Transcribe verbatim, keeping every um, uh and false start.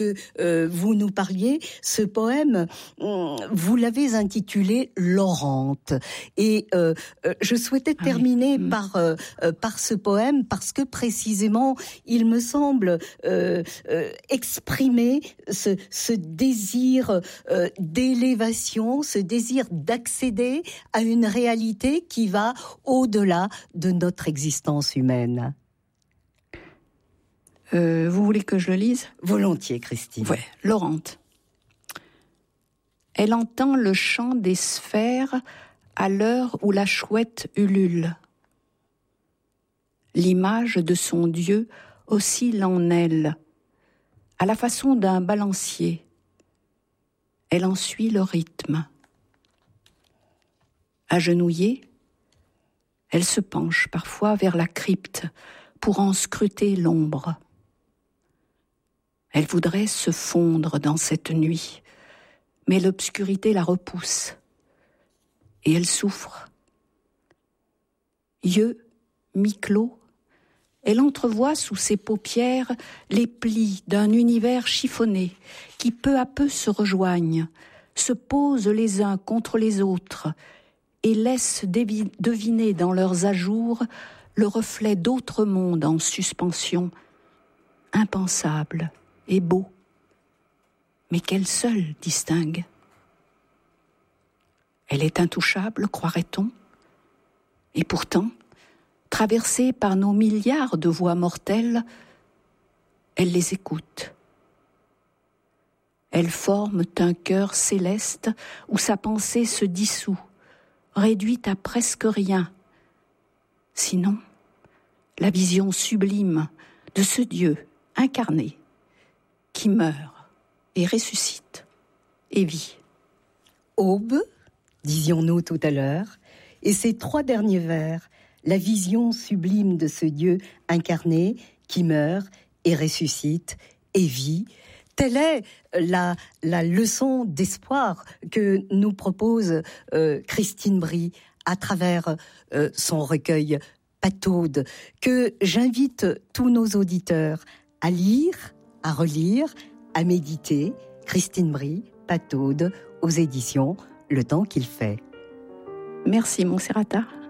Euh, vous nous parliez, ce poème, vous l'avez intitulé Laurente. Et euh, je souhaitais ah terminer oui. par, euh, par ce poème parce que précisément, il me semble euh, euh, exprimer ce, ce désir euh, d'élévation, ce désir d'accéder à une réalité qui va au-delà de notre existence humaine. Euh, vous voulez que je le lise ? Volontiers, Christine. Ouais, Laurente. Elle entend le chant des sphères à l'heure où la chouette ulule. L'image de son Dieu oscille en elle, à la façon d'un balancier. Elle en suit le rythme. Agenouillée, elle se penche parfois vers la crypte pour en scruter l'ombre. Elle voudrait se fondre dans cette nuit, mais l'obscurité la repousse, et elle souffre. Yeux mi-clos, elle entrevoit sous ses paupières les plis d'un univers chiffonné qui peu à peu se rejoignent, se posent les uns contre les autres et laissent dévi- deviner dans leurs ajours le reflet d'autres mondes en suspension, impensables et beaux, mais qu'elle seule distingue. Elle est intouchable, croirait-on, et pourtant, traversée par nos milliards de voix mortelles, elle les écoute. Elles forment un cœur céleste où sa pensée se dissout, réduite à presque rien. Sinon, la vision sublime de ce Dieu incarné qui meurt et ressuscite et vit. Aube, disions-nous tout à l'heure, et ces trois derniers vers, la vision sublime de ce Dieu incarné qui meurt et ressuscite et vit. Telle est la, la leçon d'espoir que nous propose euh, Christine Brie à travers euh, son recueil Pataude, que j'invite tous nos auditeurs à lire, à relire, à méditer. Christine Brie, Pataude, aux éditions Le Temps qu'il fait. Merci, Monserrata.